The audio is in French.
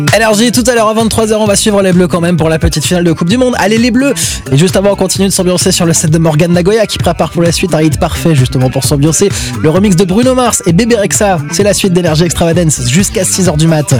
Énergie, tout à l'heure à 23h, on va suivre les Bleus quand même pour la petite finale de Coupe du Monde. Allez les Bleus. Et juste avant, on continue de s'ambiancer sur le set de Morgan Nagoya qui prépare pour la suite un hit parfait justement pour s'ambiancer. Le remix de Bruno Mars et Bébé Rexha, c'est la suite d'Énergie Extravagance jusqu'à 6h du mat.